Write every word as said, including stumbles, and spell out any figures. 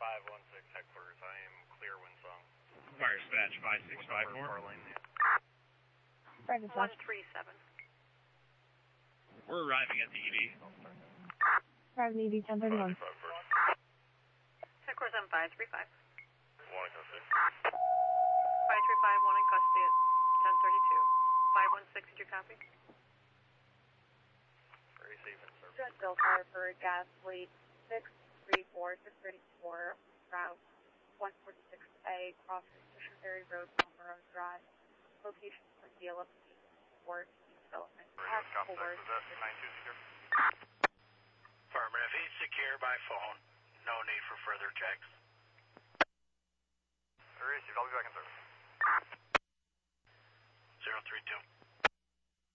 five one six headquarters. I am clear Winsong. Fire dispatch five six five four. one three seven. We're arriving at the E V. Arriving E V ten thirty-one. Headquarters on five three five. One in custody. five three five, one in custody at ten thirty-two. five one six, did you copy? Receiving, sir. Jet Delta for gas fleet six three four, six thirty-four, route one forty-six A, crossing Fisher Ferry Road, Palmer Drive. Location for D L F C, Fort Development. Radio contact, is that nine two secure? Affirmative, he's secure by phone. No need for further checks. Received, I'll be back in service. zero three two.